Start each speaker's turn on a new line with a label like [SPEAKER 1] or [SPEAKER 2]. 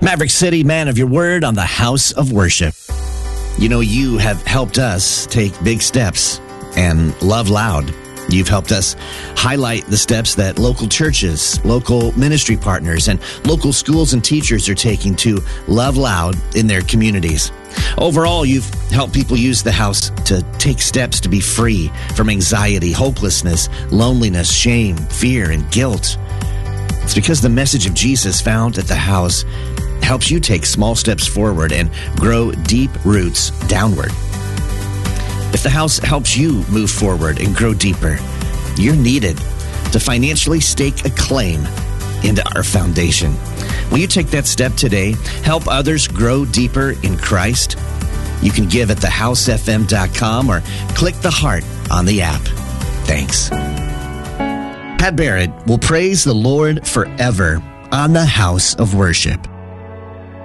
[SPEAKER 1] Maverick City, man of your word on the House of Worship. You know, you have helped us take big steps and love loud. You've helped us highlight the steps that local churches, local ministry partners, and local schools and teachers are taking to love loud in their communities. Overall, you've helped people use the house to take steps to be free from anxiety, hopelessness, loneliness, shame, fear, and guilt. It's because the message of Jesus found at the house helps you take small steps forward and grow deep roots downward. If the house helps you move forward and grow deeper, you're needed to financially stake a claim into our foundation. Will you take that step today? Help others grow deeper in Christ? You can give at thehousefm.com or click the heart on the app. Thanks. Pat Barrett will praise the Lord forever on the House of Worship.